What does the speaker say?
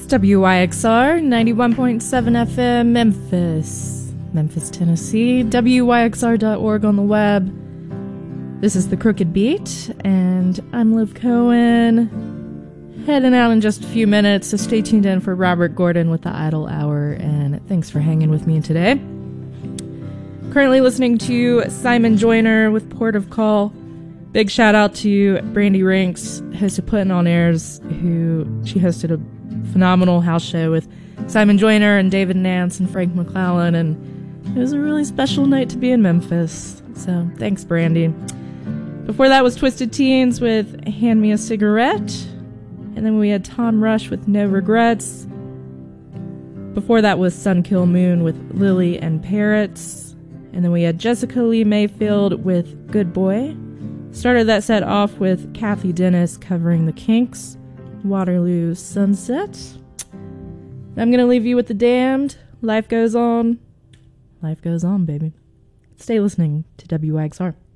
WYXR 91.7 FM Memphis, Tennessee. WYXR.org on the web. This is The Crooked Beat, and I'm Liv Cohen. Heading out in just a few minutes, so stay tuned in for Robert Gordon with the Idle Hour, and thanks for hanging with me today. Currently listening to Simon Joyner with Port of Call. Big shout out to Brandy Rinks, host of Putting on Airs, who she hosted a phenomenal house show with Simon Joyner and David Nance and Frank McClellan, and it was a really special night to be in Memphis. So thanks, Brandy. Before that was Twisted Teens with Hand Me a Cigarette, and then we had Tom Rush with No Regrets. Before that was Sun Kill Moon with Lily and Parrots, and then we had Jessica Lee Mayfield with Good Boy. Started that set off with Kathy Dennis covering the Kinks, Waterloo Sunset. I'm gonna leave you with The Damned. Life goes on. Life goes on, baby. Stay listening to WYXR.